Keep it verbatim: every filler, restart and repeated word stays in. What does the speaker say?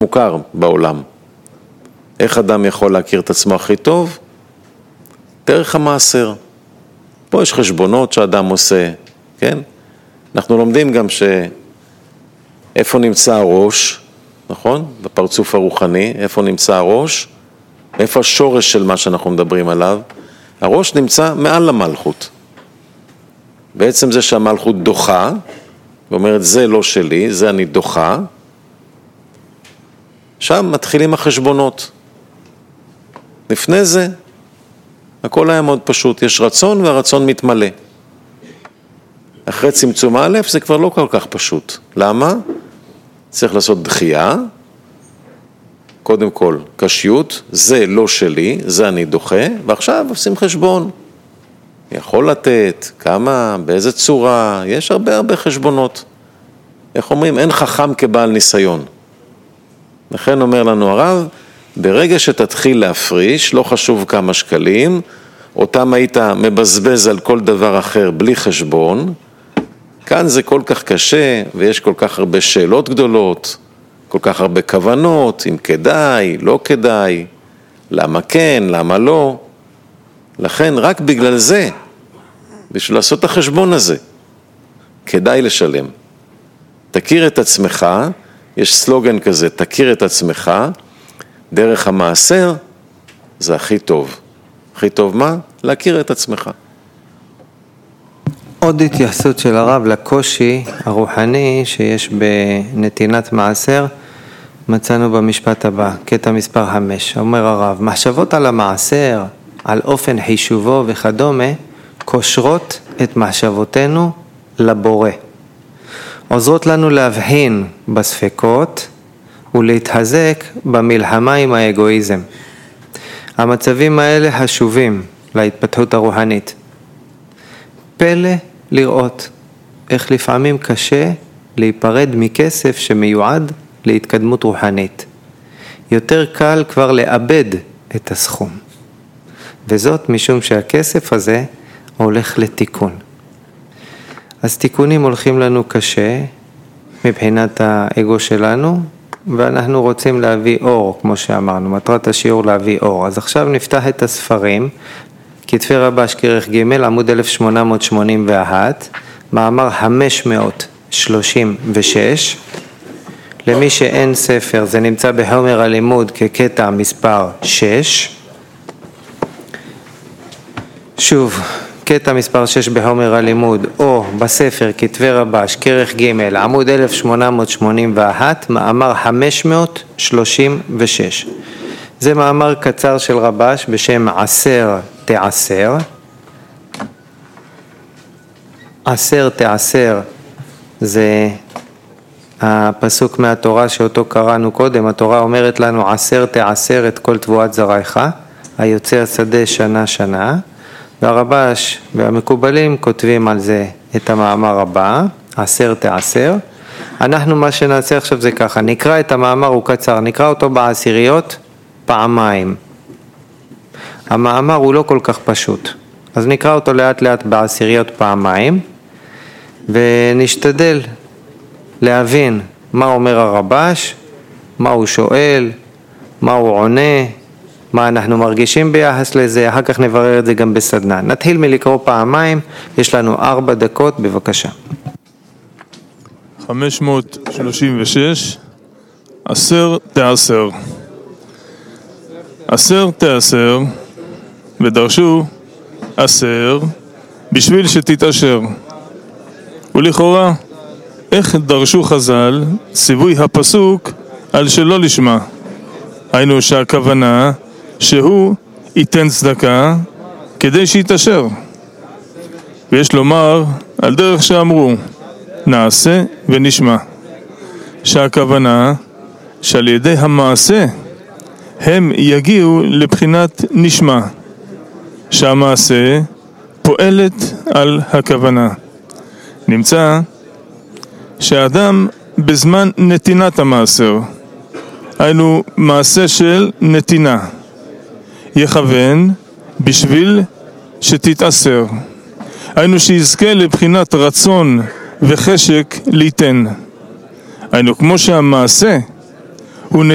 מוכר בעולם. איך אדם יכול להכיר את עצמו הכי טוב? דרך המעשר. פה יש חשבונות שאדם עושה, כן? אנחנו לומדים גם שאיפה נמצא הראש, נכון? בפרצוף הרוחני, איפה נמצא הראש? איפה השורש של מה שאנחנו מדברים עליו? הראש נמצא מעל המלכות. בעצם זה שהמלכות דוחה, ואומרת זה לא שלי, זה אני דוחה, שם מתחילים החשבונות. לפני זה, הכל היה מאוד פשוט, יש רצון והרצון מתמלא. אחרי צמצום א' זה כבר לא כל כך פשוט. למה? צריך לעשות דחייה, קודם כל קשיות, זה לא שלי, זה אני דוחה, ועכשיו עושים חשבון. יכול לתת, כמה, באיזה צורה, יש הרבה הרבה חשבונות. איך אומרים? אין חכם כבעל ניסיון. לכן אומר לנו הרב, ברגע שתתחיל להפריש, לא חשוב כמה שקלים, אותם היית מבזבז על כל דבר אחר בלי חשבון, כאן זה כל כך קשה, ויש כל כך הרבה שאלות גדולות, כל כך הרבה כוונות, אם כדאי, לא כדאי, למה כן, למה לא. לכן רק בגלל זה, בשביל לעשות את החשבון הזה, כדאי לשלם. תכיר את עצמך, יש סלוגן כזה, תכיר את עצמך, דרך המעשר זה הכי טוב. הכי טוב מה? להכיר את עצמך. עוד התייחסות של הרב לקושי הרוחני שיש בנתינת מעשר, מצאנו במשפט הבא, קטע מספר חמש. אומר הרב, מחשבות על המעשר, על אופן חישובו וכדומה, קושרות את מחשבותינו לבורא. עוזרות לנו להבחין בספקות ולהתחזק במלחמה עם האגואיזם. המצבים האלה חשובים להתפתחות הרוחנית. פלא לראות איך לפעמים קשה להיפרד מכסף שמיועד להתקדמות רוחנית. יותר קל כבר לאבד את הסכום. וזאת משום שהכסף הזה הולך לתיקון. אז תיקונים הולכים לנו קשה מבחינת האגו שלנו, ואנחנו רוצים להביא אור, כמו שאמרנו, מטרת השיעור להביא אור. אז עכשיו נפתח את הספרים, כתבי רבש כרך ג' עמוד אלף שמונה מאות שמונים ואחת, מאמר חמש מאות שלושים ושש, למי שאין ספר זה נמצא בחומר הלימוד כקטע מספר שש, שוב, קטע מספר שש בחומר הלימוד, או בספר כתבי רבש כרך ג' עמוד אלף שמונה מאות שמונים ואחת, מאמר חמש מאות שלושים ושש. זה מאמר קצר של רבש בשם עשר תעשר. עשר תעשר זה הפסוק מהתורה שאותו קראנו קודם. התורה אומרת לנו עשר תעשר את כל תבואת זרעך, היוצא השדה שנה שנה. והרבש והמקובלים כותבים על זה את המאמר הבא, עשר תעשר. אנחנו מה שנעשה עכשיו זה ככה, נקרא את המאמר, הוא קצר, נקרא אותו בעשיריות פעמיים. המאמר הוא לא כל כך פשוט, אז נקרא אותו לאט לאט בעשיריות פעמיים, ונשתדל להבין מה אומר הרבש, מה הוא שואל, מה הוא עונה, מה אנחנו מרגישים ביחס לזה, אחר כך נברר את זה גם בסדנה. נתחיל מלקרוא פעמיים, יש לנו ארבע דקות, בבקשה. חמש מאות שלושים ושש, עשר תעשר. עשר תעשר, ודרשו עשר, בשביל שתתעשר. ולכאורה, איך דרשו חז"ל ציווי הפסוק על שלא לשמה? היינו שהכוונה שהוא ייתן צדקה כדי שיתעשר. ויש לומר על דרך שאמרו נעשה ונשמע, שהכוונה שעל ידי המעשה הם יגיעו לבחינת נשמע, שהמעשה פועלת על הכוונה. נמצא שהאדם בזמן נתינת המעשר, היינו מעשה של נתינה, יכוון בשביל שתתעשר, היינו שיזכה לבחינת רצון וחשק ליתן. היינו כמו שהמעשה